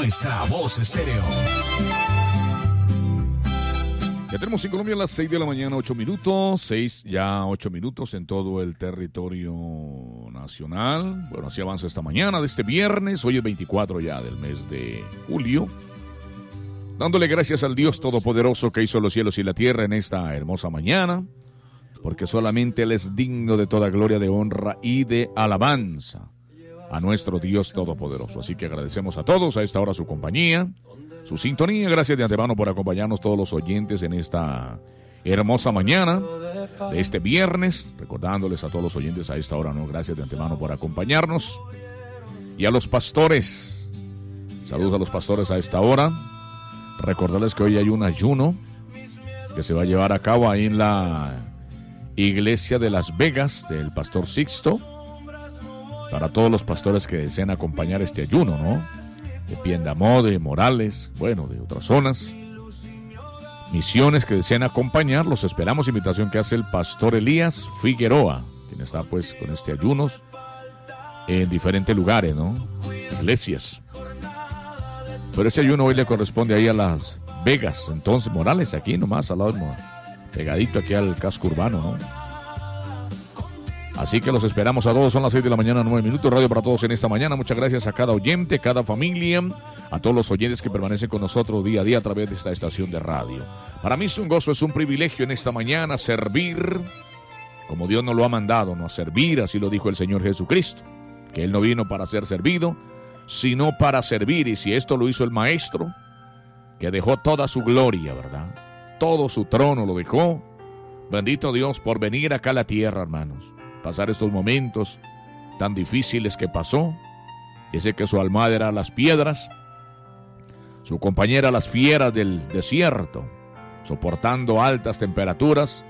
nuestra voz estéreo. Ya tenemos en Colombia las 6 de la mañana, 8 minutos, 8 minutos en todo el territorio nacional. Bueno, así avanza esta mañana de este viernes, hoy es 24 ya del mes de julio. Dándole gracias al Dios Todopoderoso que hizo los cielos y la tierra en esta hermosa mañana, porque solamente Él es digno de toda gloria, de honra y de alabanza a nuestro Dios Todopoderoso. Así que agradecemos a todos a esta hora su compañía, su sintonía. Gracias de antemano por acompañarnos todos los oyentes en esta hermosa mañana de este viernes, recordándoles a todos los oyentes a esta hora, ¿no? Gracias de antemano por acompañarnos. Y a los pastores, saludos a los pastores a esta hora. Recordarles que hoy hay un ayuno que se va a llevar a cabo ahí en la iglesia de Las Vegas del pastor Sixto, para todos los pastores que deseen acompañar este ayuno, ¿no? De Piendamó, de Morales, bueno, de otras zonas, misiones que deseen acompañar, los esperamos. Invitación que hace el pastor Elías Figueroa, quien está pues con este ayunos en diferentes lugares, ¿no? Iglesias. Pero ese ayuno hoy le corresponde ahí a Las Vegas, entonces Morales, aquí nomás al lado, pegadito aquí al casco urbano, ¿no? Así que los esperamos a todos, son las 6 de la mañana, 9 minutos, radio para todos en esta mañana. Muchas gracias a cada oyente, cada familia, a todos los oyentes que permanecen con nosotros día a día a través de esta estación de radio. Para mí es un gozo, es un privilegio en esta mañana servir como Dios nos lo ha mandado, no a servir, así lo dijo el Señor Jesucristo, que Él no vino para ser servido, sino para servir. Y si esto lo hizo el Maestro, que dejó toda su gloria, ¿verdad? Todo su trono lo dejó. Bendito Dios por venir acá a la tierra, hermanos. Pasar estos momentos tan difíciles que pasó. Dice que su almohada era las piedras, su compañera las fieras del desierto, soportando altas temperaturas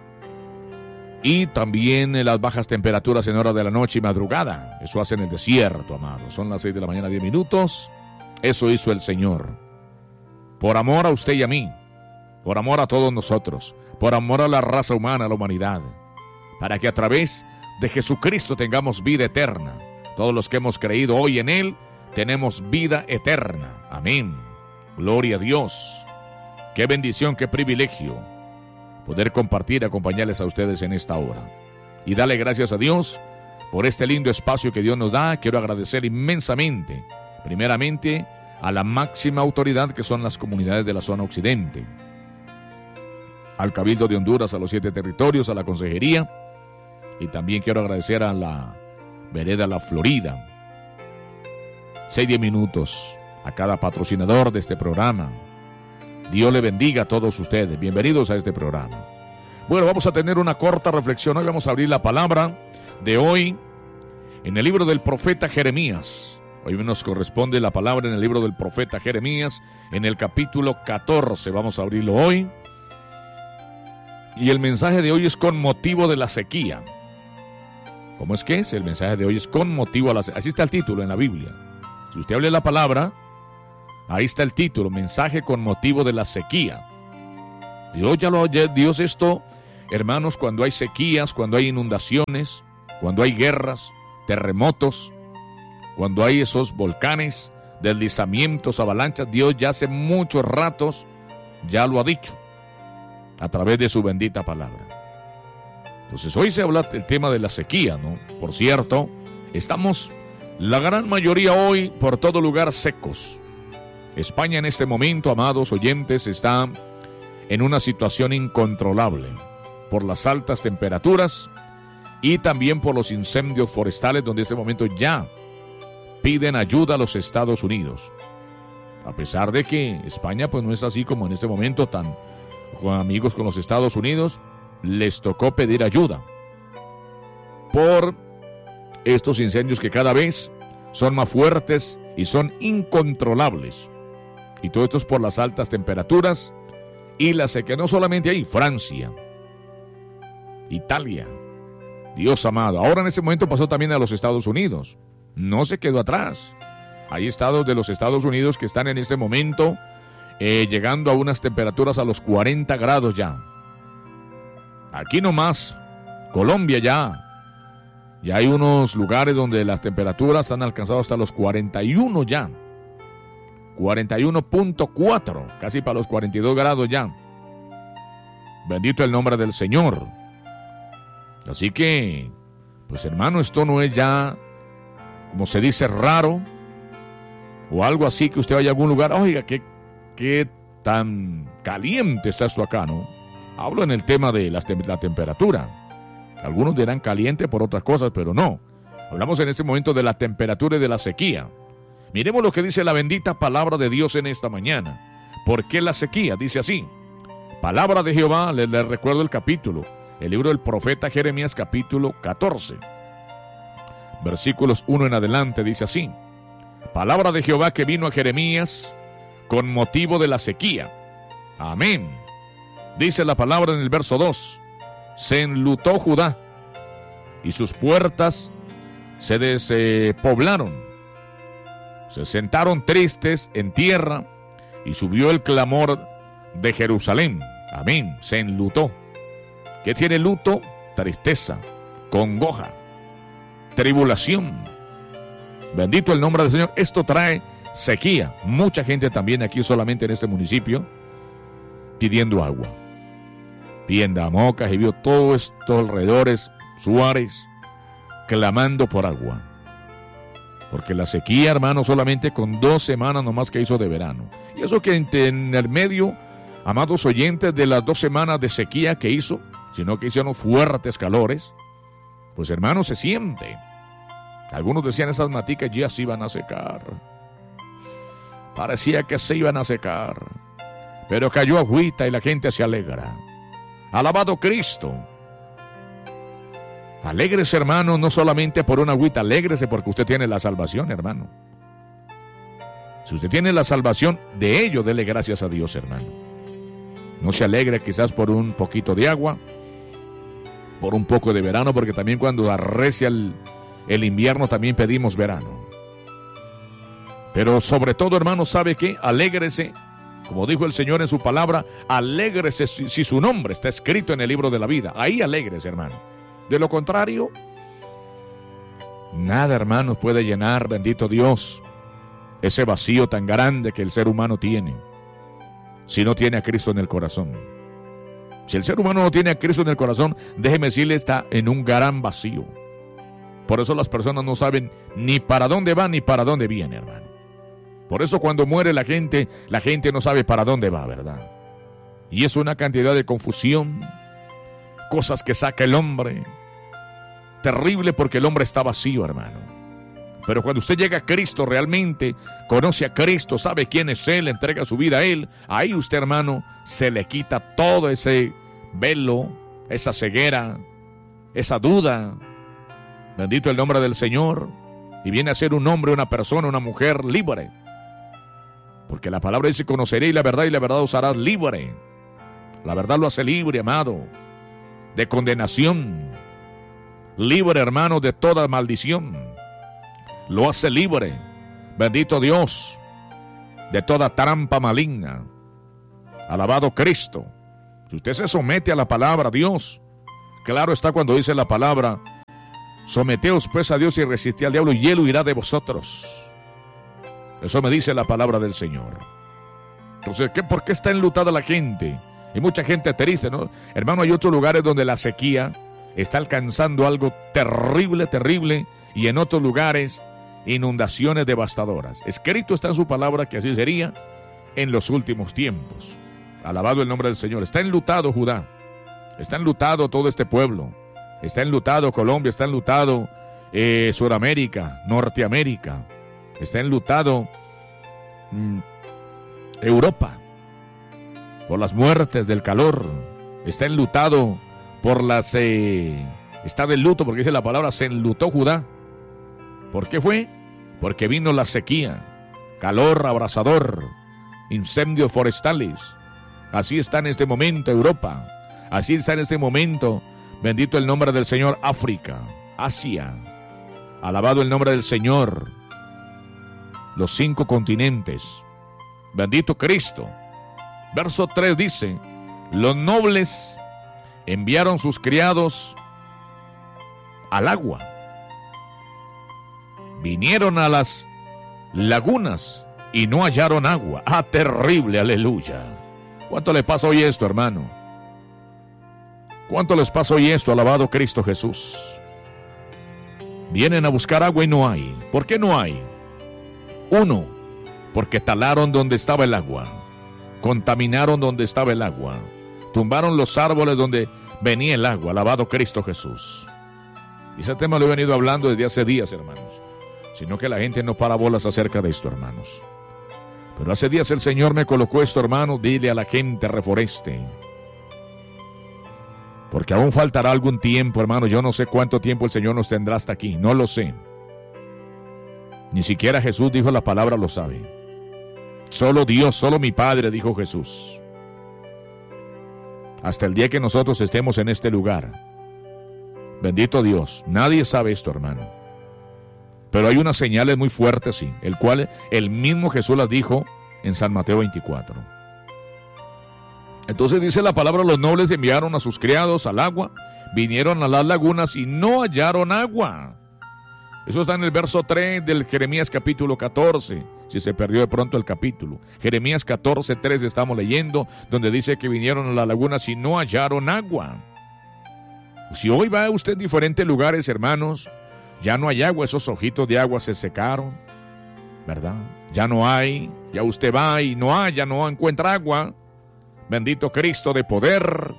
y también las bajas temperaturas en hora de la noche y madrugada. Eso hace en el desierto, amados. Son las 6 de la mañana, 10 minutos. Eso hizo el Señor. Por amor a usted y a mí, por amor a todos nosotros, por amor a la raza humana, a la humanidad, para que a través de Jesucristo tengamos vida eterna. Todos los que hemos creído hoy en Él, tenemos vida eterna. Amén. Gloria a Dios. Qué bendición, qué privilegio poder compartir, acompañarles a ustedes en esta hora. Y darle gracias a Dios por este lindo espacio que Dios nos da. Quiero agradecer inmensamente, primeramente, a la máxima autoridad que son las comunidades de la zona occidente, al Cabildo de Honduras, a los 7 territorios, a la consejería. Y también quiero agradecer a la Vereda La Florida. 6-10 minutos a cada patrocinador de este programa. Dios le bendiga a todos ustedes. Bienvenidos a este programa. Bueno, vamos a tener una corta reflexión. Hoy vamos a abrir la palabra de hoy en el libro del profeta Jeremías. Hoy nos corresponde la palabra en el libro del profeta Jeremías, en el capítulo 14. Vamos a abrirlo hoy. Y el mensaje de hoy es con motivo de la sequía. ¿Cómo es que es? El mensaje de hoy es con motivo de la sequía. Así está el título en la Biblia. Si usted abre la palabra, ahí está el título, mensaje con motivo de la sequía. Dios esto, hermanos, cuando hay sequías, cuando hay inundaciones, cuando hay guerras, terremotos, cuando hay esos volcanes, deslizamientos, avalanchas, Dios ya hace muchos ratos ya lo ha dicho a través de su bendita palabra. Entonces hoy se habla del tema de la sequía, ¿no? Por cierto, estamos la gran mayoría hoy por todo lugar secos. España en este momento, amados oyentes, está en una situación incontrolable por las altas temperaturas y también por los incendios forestales, donde en este momento ya piden ayuda a los Estados Unidos. A pesar de que España pues no es así como en este momento tan con amigos con los Estados Unidos, les tocó pedir ayuda por estos incendios que cada vez son más fuertes y son incontrolables. Y todo esto es por las altas temperaturas y la sequía. No solamente ahí, Francia, Italia, Dios amado. Ahora en este momento pasó también a los Estados Unidos. No se quedó atrás. Hay estados de los Estados Unidos que están en este momento llegando a unas temperaturas a los 40 grados ya. Aquí nomás, Colombia ya hay unos lugares donde las temperaturas han alcanzado hasta los 41 ya. 41.4, casi para los 42 grados ya. Bendito el nombre del Señor. Así que, pues hermano, esto no es ya, como se dice, raro, o algo así que usted vaya a algún lugar, oiga, qué tan caliente está esto acá, ¿no? Hablo en el tema de la temperatura. Algunos dirán caliente por otras cosas, pero no. Hablamos en este momento de la temperatura y de la sequía. Miremos lo que dice la bendita palabra de Dios en esta mañana. ¿Por qué la sequía? Dice así. Palabra de Jehová, les recuerdo el capítulo. El libro del profeta Jeremías, capítulo 14. Versículos 1 en adelante, dice así. Palabra de Jehová que vino a Jeremías con motivo de la sequía. Amén. Dice la palabra en el verso 2. Se enlutó Judá y sus puertas se despoblaron. Se sentaron tristes en tierra y subió el clamor de Jerusalén. Amén. Se enlutó. ¿Qué tiene luto? Tristeza, congoja, tribulación. Bendito el nombre del Señor. Esto trae sequía. Mucha gente también aquí solamente en este municipio pidiendo agua. Piendamocas y vio todo esto alrededores, Suárez, clamando por agua. Porque la sequía, hermano, solamente con 2 semanas nomás que hizo de verano. Y eso que en el medio, amados oyentes, de las 2 semanas de sequía que hizo, sino que hicieron fuertes calores, pues hermano, se siente. Algunos decían esas maticas ya se iban a secar. Parecía que se iban a secar. Pero cayó agüita y la gente se alegra. Alabado Cristo. Alégrese, hermano, no solamente por una agüita, alégrese porque usted tiene la salvación, hermano. Si usted tiene la salvación, de ello dele gracias a Dios, hermano. No se alegre quizás por un poquito de agua, por un poco de verano, porque también cuando arrecia el invierno también pedimos verano. Pero sobre todo, hermano, ¿sabe qué? Alégrese, como dijo el Señor en su palabra, alégrese si su nombre está escrito en el libro de la vida. Ahí alégrese, hermano. De lo contrario, nada, hermanos, puede llenar, bendito Dios, ese vacío tan grande que el ser humano tiene, si no tiene a Cristo en el corazón. Si el ser humano no tiene a Cristo en el corazón, déjeme decirle, está en un gran vacío. Por eso las personas no saben ni para dónde va ni para dónde viene, hermano. Por eso cuando muere la gente no sabe para dónde va, ¿verdad? Y es una cantidad de confusión, cosas que saca el hombre. Terrible porque el hombre está vacío, hermano. Pero cuando usted llega a Cristo, realmente conoce a Cristo, sabe quién es Él, entrega su vida a Él, ahí usted, hermano, se le quita todo ese velo, esa ceguera, esa duda. Bendito el nombre del Señor. Y viene a ser un hombre, una persona, una mujer libre. Porque la palabra dice, conoceréis la verdad os hará libre. La verdad lo hace libre, amado, de condenación. Libre, hermano, de toda maldición. Lo hace libre, bendito Dios, de toda trampa maligna. Alabado Cristo. Si usted se somete a la palabra, Dios, claro está cuando dice la palabra, someteos pues a Dios y resistid al diablo y él huirá de vosotros. Eso me dice la palabra del Señor. Entonces, ¿por qué está enlutada la gente? Hay mucha gente triste, ¿no? Hermano, hay otros lugares donde la sequía está alcanzando algo terrible, terrible, y en otros lugares inundaciones devastadoras. Escrito está en su palabra que así sería en los últimos tiempos. Alabado el nombre del Señor. Está enlutado Judá, está enlutado todo este pueblo, está enlutado Colombia, está enlutado Sudamérica, Norteamérica, está enlutado Europa por las muertes del calor, está enlutado por las está de luto porque dice la palabra, se enlutó Judá. ¿Por qué fue? Porque vino la sequía, calor abrasador, incendios forestales. Así está en este momento Europa, así está en este momento, bendito el nombre del Señor, África, Asia, alabado el nombre del Señor, los 5 continentes, bendito Cristo. Verso 3 dice, los nobles enviaron sus criados al agua, vinieron a las lagunas y no hallaron agua. ¡Ah, terrible! ¡Aleluya! ¿Cuánto le pasa hoy esto, hermano? ¿Cuánto les pasa hoy esto, alabado Cristo Jesús? Vienen a buscar agua y no hay. ¿Por qué no hay? Uno, porque talaron donde estaba el agua, contaminaron donde estaba el agua, tumbaron los árboles donde venía el agua, alabado Cristo Jesús. Y ese tema lo he venido hablando desde hace días, hermanos, sino que la gente no para bolas acerca de esto, hermanos. Pero hace días el Señor me colocó esto, hermano. Dile a la gente, reforeste, porque aún faltará algún tiempo, hermano. Yo no sé cuánto tiempo el Señor nos tendrá hasta aquí, no lo sé. Ni siquiera Jesús dijo, la palabra lo sabe. Solo Dios, solo mi Padre, dijo Jesús. Hasta el día que nosotros estemos en este lugar. Bendito Dios, nadie sabe esto, hermano. Pero hay unas señales muy fuertes, sí, el cual el mismo Jesús las dijo en San Mateo 24. Entonces dice la palabra, los nobles enviaron a sus criados al agua, vinieron a las lagunas y no hallaron agua. Eso está en el verso 3 del Jeremías capítulo 14, si se perdió de pronto el capítulo. Jeremías 14, 3 estamos leyendo, donde dice que vinieron a las lagunas y no hallaron agua. Si hoy va usted a diferentes lugares, hermanos, ya no hay agua, esos ojitos de agua se secaron, ¿verdad? Ya no hay, ya usted va y no hay, ya no encuentra agua. Bendito Cristo de poder.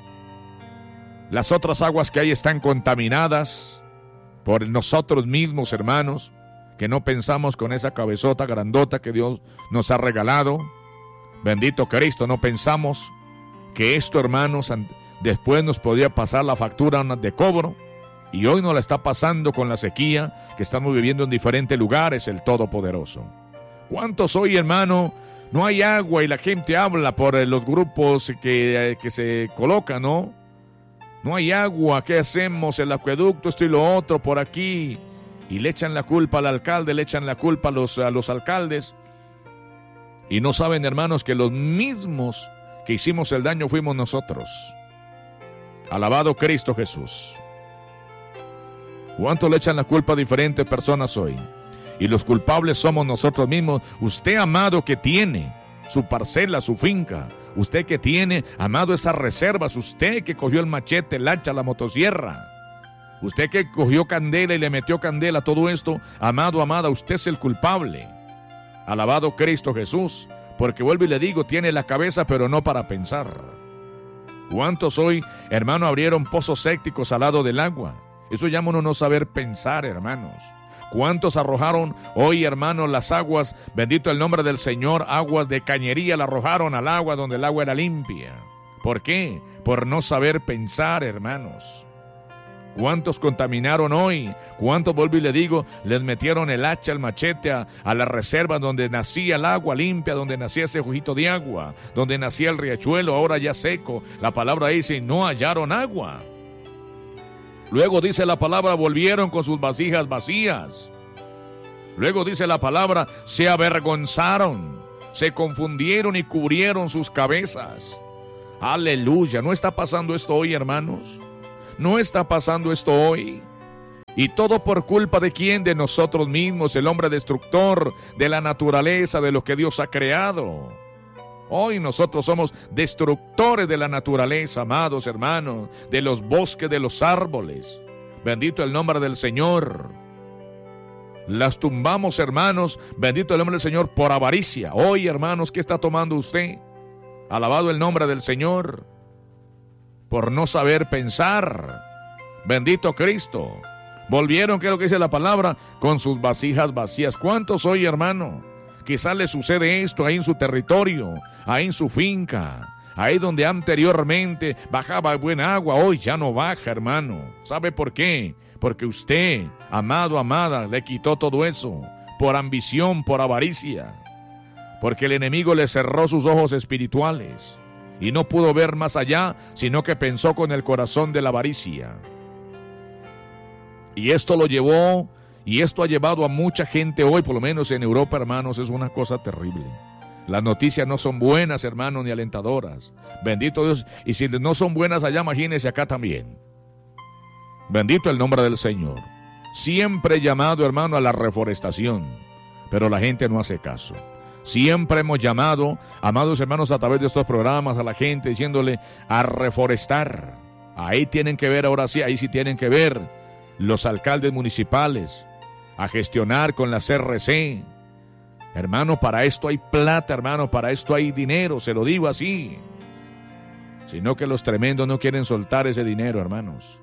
Las otras aguas que hay están contaminadas por nosotros mismos, hermanos, que no pensamos con esa cabezota grandota que Dios nos ha regalado. Bendito Cristo, no pensamos que esto, hermanos, después nos podía pasar la factura de cobro, y hoy nos la está pasando con la sequía que estamos viviendo en diferentes lugares, el Todopoderoso. ¿Cuántos hoy, hermano, no hay agua y la gente habla por los grupos que se colocan, ¿no? No hay agua, ¿qué hacemos? El acueducto, esto y lo otro por aquí. Y le echan la culpa al alcalde, le echan la culpa a los alcaldes. Y no saben, hermanos, que los mismos que hicimos el daño fuimos nosotros. Alabado Cristo Jesús. ¿Cuánto le echan la culpa a diferentes personas hoy? Y los culpables somos nosotros mismos. Usted, amado, que tiene su parcela, su finca, usted que tiene, amado, esas reservas, usted que cogió el machete, el hacha, la motosierra, usted que cogió candela y le metió candela a todo esto, amado, amada, usted es el culpable. Alabado Cristo Jesús, porque vuelvo y le digo, tiene la cabeza pero no para pensar. ¿Cuántos hoy, hermano, abrieron pozos sépticos al lado del agua? Eso llama uno no saber pensar, hermanos. ¿Cuántos arrojaron hoy, hermanos, las aguas, bendito el nombre del Señor, aguas de cañería, la arrojaron al agua donde el agua era limpia? ¿Por qué? Por no saber pensar, hermanos. ¿Cuántos contaminaron hoy? ¿Cuántos, vuelvo y le digo, les metieron el hacha, el machete a la reserva donde nacía el agua limpia, donde nacía ese juguito de agua, donde nacía el riachuelo, ahora ya seco? La palabra dice, no hallaron agua. Luego dice la palabra, volvieron con sus vasijas vacías. Luego dice la palabra, se avergonzaron, se confundieron y cubrieron sus cabezas. Aleluya, ¿no está pasando esto hoy, hermanos? ¿No está pasando esto hoy? Y todo por culpa de quién, de nosotros mismos, el hombre destructor de la naturaleza, de lo que Dios ha creado. Hoy nosotros somos destructores de la naturaleza, amados hermanos, de los bosques, de los árboles. Bendito el nombre del Señor. Las tumbamos, hermanos, bendito el nombre del Señor, por avaricia. Hoy, hermanos, ¿qué está tomando usted? Alabado el nombre del Señor. Por no saber pensar. Bendito Cristo. Volvieron, ¿qué es lo que dice la palabra? Con sus vasijas vacías. ¿Cuántos hoy, hermano? Quizás le sucede esto ahí en su territorio, ahí en su finca, ahí donde anteriormente bajaba buena agua, hoy ya no baja, hermano. ¿Sabe por qué? Porque usted, amado, amada, le quitó todo eso, por ambición, por avaricia, porque el enemigo le cerró sus ojos espirituales y no pudo ver más allá, sino que pensó con el corazón de la avaricia. Y esto lo llevó... Y esto ha llevado a mucha gente hoy, por lo menos en Europa, hermanos, es una cosa terrible. Las noticias no son buenas, hermanos, ni alentadoras. Bendito Dios. Y si no son buenas allá, imagínense acá también. Bendito el nombre del Señor. Siempre he llamado, hermano, a la reforestación, pero la gente no hace caso. Siempre hemos llamado, amados hermanos, a través de estos programas a la gente diciéndole a reforestar. Ahí tienen que ver, ahora sí, ahí sí tienen que ver los alcaldes municipales, a gestionar con la CRC. Hermano, para esto hay plata, hermano, para esto hay dinero, se lo digo así. Sino que los tremendos no quieren soltar ese dinero, hermanos.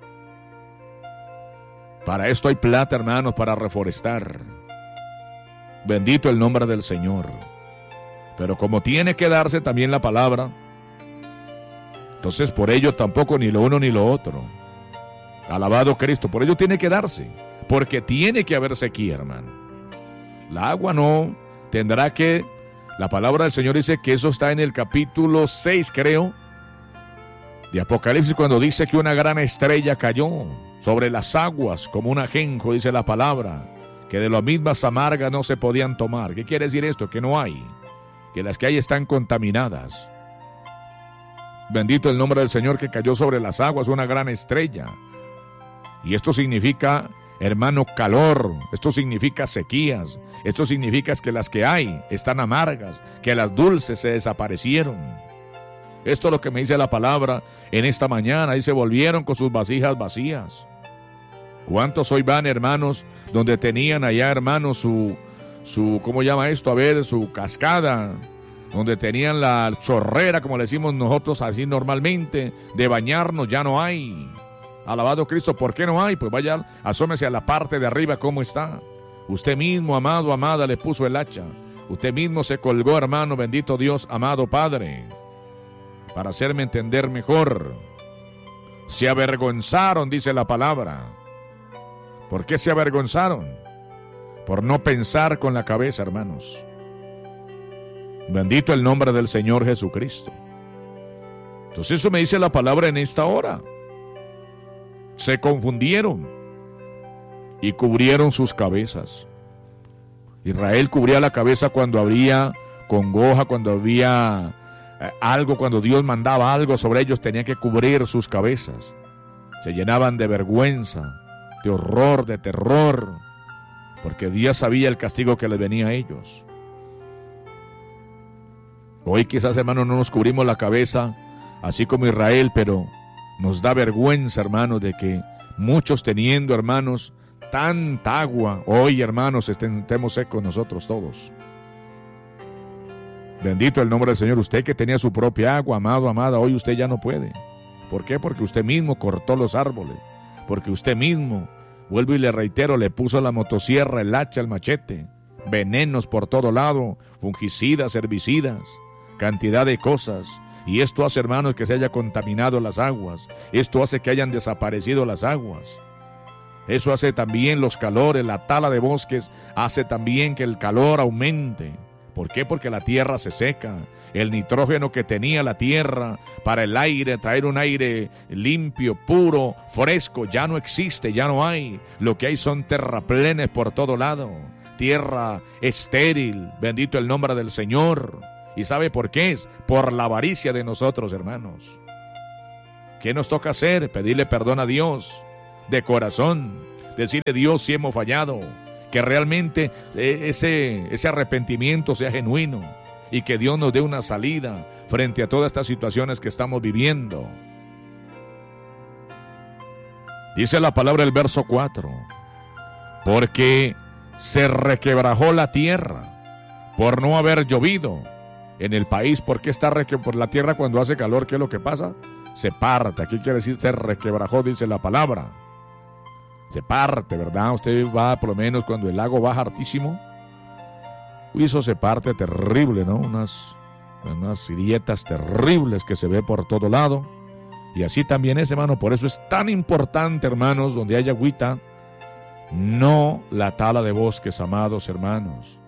Para esto hay plata, hermanos, para reforestar. Bendito el nombre del Señor. Pero como tiene que darse también la palabra, entonces por ello tampoco ni lo uno ni lo otro. Alabado Cristo, por ello tiene que darse, porque tiene que haber sequía, hermano. La agua no tendrá que, la palabra del Señor dice que eso está en el capítulo 6, creo, de Apocalipsis, cuando dice que una gran estrella cayó sobre las aguas como un ajenjo, dice la palabra, que de las mismas amargas no se podían tomar. ¿Qué quiere decir esto? Que no hay, que las que hay están contaminadas. Bendito el nombre del Señor, que cayó sobre las aguas una gran estrella. Y esto significa, hermano, calor. Esto significa sequías. Esto significa que las que hay están amargas, que las dulces se desaparecieron. Esto es lo que me dice la palabra en esta mañana. Y se volvieron con sus vasijas vacías. ¿Cuántos hoy van, hermanos, donde tenían allá, hermanos, su ¿cómo llama esto? A ver, su cascada, donde tenían la chorrera, como le decimos nosotros así normalmente, de bañarnos, ya no hay. Alabado Cristo, ¿por qué no hay? Pues vaya, asómese a la parte de arriba, ¿cómo está? Usted mismo, amado, amada, le puso el hacha. Usted mismo se colgó, hermano, bendito Dios, amado Padre, para hacerme entender mejor. Se avergonzaron, dice la palabra. ¿Por qué se avergonzaron? Por no pensar con la cabeza, hermanos. Bendito el nombre del Señor Jesucristo. Entonces eso me dice la palabra en esta hora. Se confundieron y cubrieron sus cabezas. Israel cubría la cabeza cuando había congoja, cuando había algo, cuando Dios mandaba algo sobre ellos, tenían que cubrir sus cabezas. Se llenaban de vergüenza, de horror, de terror, porque Dios sabía el castigo que les venía a ellos. Hoy quizás, hermanos, no nos cubrimos la cabeza así como Israel, pero nos da vergüenza, hermanos, de que muchos teniendo, hermanos, tanta agua, hoy, hermanos, estemos secos nosotros todos. Bendito el nombre del Señor. Usted que tenía su propia agua, amado, amada, hoy usted ya no puede. ¿Por qué? Porque usted mismo cortó los árboles, porque usted mismo, vuelvo y le reitero, le puso la motosierra, el hacha, el machete, venenos por todo lado, fungicidas, herbicidas, cantidad de cosas. Y esto hace, hermanos, que se haya contaminado las aguas. Esto hace que hayan desaparecido las aguas. Eso hace también los calores, la tala de bosques hace también que el calor aumente. ¿Por qué? Porque la tierra se seca. El nitrógeno que tenía la tierra para el aire, traer un aire limpio, puro, fresco, ya no existe, ya no hay. Lo que hay son terraplenes por todo lado. Tierra estéril, bendito el nombre del Señor. ¿Y sabe por qué es? Por la avaricia de nosotros, hermanos. ¿Qué nos toca hacer? Pedirle perdón a Dios de corazón, decirle: Dios, si hemos fallado, que realmente ese arrepentimiento sea genuino y que Dios nos dé una salida frente a todas estas situaciones que estamos viviendo. Dice la palabra el verso 4, porque se requebrajó la tierra por no haber llovido en el país. ¿Por qué está por la tierra cuando hace calor? ¿Qué es lo que pasa? Se parte. Aquí quiere decir se requebrajó, dice la palabra. Se parte, ¿verdad? Usted va, por lo menos cuando el lago baja hartísimo, eso se parte terrible, ¿no? Unas grietas terribles que se ve por todo lado. Y así también es, hermano. Por eso es tan importante, hermanos, donde haya agüita, no la tala de bosques, amados hermanos.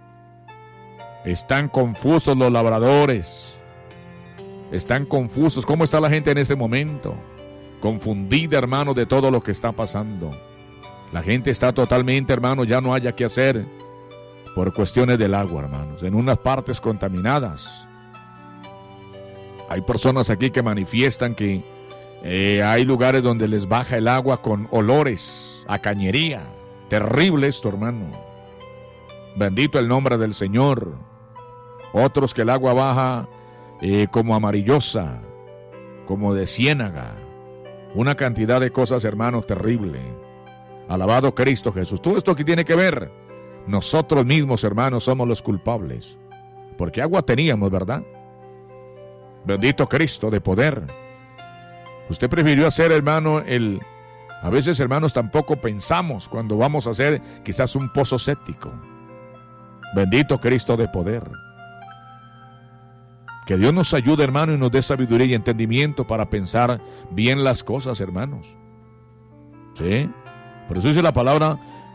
Están confusos los labradores. Están confusos. ¿Cómo está la gente en este momento? Confundida, hermano, de todo lo que está pasando. La gente está totalmente, hermano, ya no haya qué hacer por cuestiones del agua, hermanos. En unas partes contaminadas. Hay personas aquí que manifiestan que hay lugares donde les baja el agua con olores a cañería. Terrible esto, hermano. Bendito el nombre del Señor. otros que el agua baja como amarillosa, como de ciénaga, una cantidad de cosas, hermanos, terrible. Alabado Cristo Jesús. Todo esto que tiene que ver, nosotros mismos, hermanos, somos los culpables, porque agua teníamos, ¿verdad? Bendito Cristo de poder. Usted prefirió hacer, hermano, a veces, hermanos, tampoco pensamos cuando vamos a hacer quizás un pozo séptico. Bendito Cristo de poder. Que Dios nos ayude, hermano, y nos dé sabiduría y entendimiento para pensar bien las cosas, hermanos. ¿Sí? Por eso dice la palabra,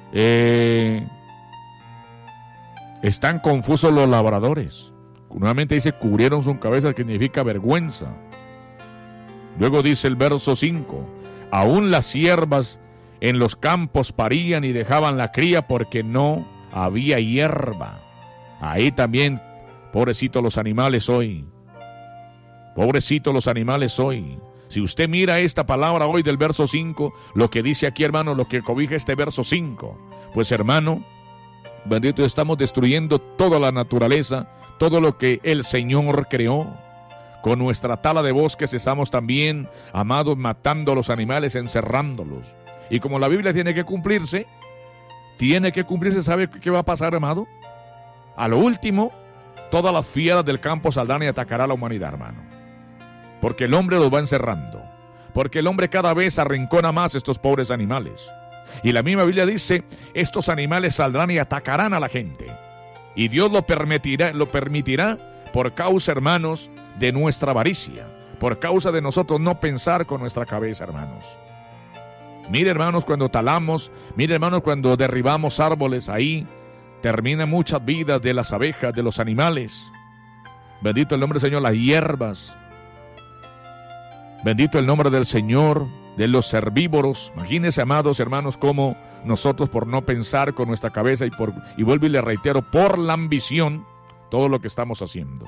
están confusos los labradores. Nuevamente dice, cubrieron su cabeza, que significa vergüenza. Luego dice el verso 5, aún las siervas en los campos parían y dejaban la cría porque no había hierba. Ahí también, pobrecitos los animales hoy. Pobrecitos los animales hoy. Si usted mira esta palabra hoy del verso 5, lo que dice aquí, hermano, lo que cobija este verso 5, pues, hermano, bendito, estamos destruyendo toda la naturaleza, todo lo que el Señor creó. Con nuestra tala de bosques estamos también, amados, matando a los animales, encerrándolos. Y como la Biblia tiene que cumplirse, ¿sabe qué va a pasar, amado? A lo último, todas las fieras del campo saldrán y atacarán a la humanidad, hermano. Porque el hombre los va encerrando. Porque el hombre cada vez arrincona más estos pobres animales. Y la misma Biblia dice, estos animales saldrán y atacarán a la gente. Y Dios lo permitirá por causa, hermanos, de nuestra avaricia. Por causa de nosotros no pensar con nuestra cabeza, hermanos. Mire, hermanos, cuando talamos, mire, hermanos, cuando derribamos árboles, ahí terminan muchas vidas de las abejas, de los animales. Bendito el nombre del Señor, las hierbas. Bendito el nombre del Señor, de los herbívoros. Imagínense, amados hermanos, cómo nosotros por no pensar con nuestra cabeza y vuelvo y le reitero, por la ambición, todo lo que estamos haciendo.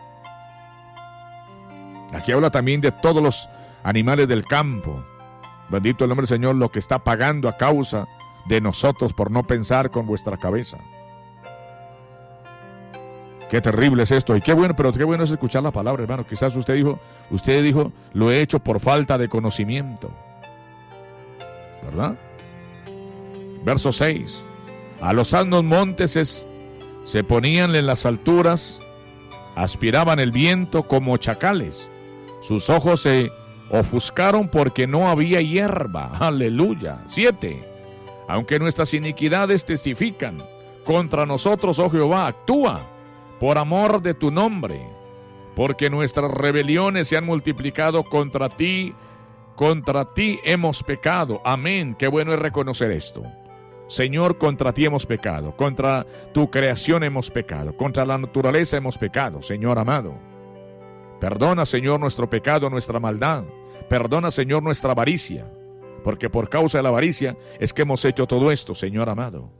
Aquí habla también de todos los animales del campo. Bendito el nombre del Señor, lo que está pagando a causa de nosotros por no pensar con vuestra cabeza. Qué terrible es esto, y qué bueno, pero qué bueno es escuchar la palabra, hermano. Quizás usted dijo, lo he hecho por falta de conocimiento. ¿Verdad? Verso 6. A los altos montes se ponían en las alturas, aspiraban el viento como chacales. Sus ojos se ofuscaron porque no había hierba. Aleluya. 7. Aunque nuestras iniquidades testifican contra nosotros, oh Jehová, actúa por amor de tu nombre, porque nuestras rebeliones se han multiplicado contra ti hemos pecado. Amén. Qué bueno es reconocer esto. Señor, contra ti hemos pecado, contra tu creación hemos pecado, contra la naturaleza hemos pecado, Señor amado. Perdona, Señor, nuestro pecado, nuestra maldad. Perdona, Señor, nuestra avaricia, porque por causa de la avaricia es que hemos hecho todo esto, Señor amado.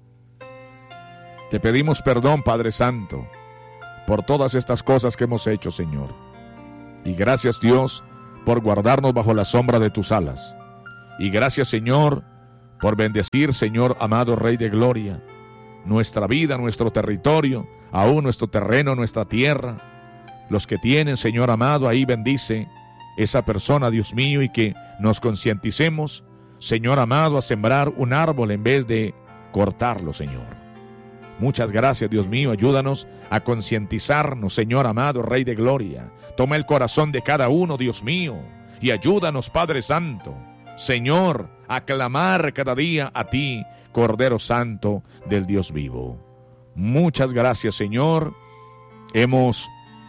Te pedimos perdón, Padre Santo, por todas estas cosas que hemos hecho, Señor. Y gracias, Dios, por guardarnos bajo la sombra de tus alas. Y gracias, Señor, por bendecir, Señor amado Rey de Gloria, nuestra vida, nuestro territorio, aún nuestro terreno, nuestra tierra. Los que tienen, Señor amado, ahí bendice esa persona, Dios mío, y que nos concienticemos, Señor amado, a sembrar un árbol en vez de cortarlo, Señor. Muchas gracias, Dios mío, ayúdanos a concientizarnos, Señor amado, Rey de Gloria. Toma el corazón de cada uno, Dios mío, y ayúdanos, Padre Santo, Señor, a clamar cada día a ti, Cordero Santo del Dios vivo. Muchas gracias, Señor. Hemos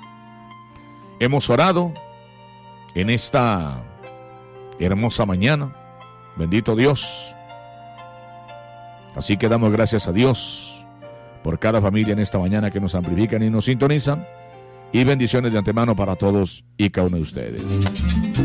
orado en esta hermosa mañana. Bendito Dios. Así que damos gracias a Dios por cada familia en esta mañana que nos amplifican y nos sintonizan. Y bendiciones de antemano para todos y cada uno de ustedes.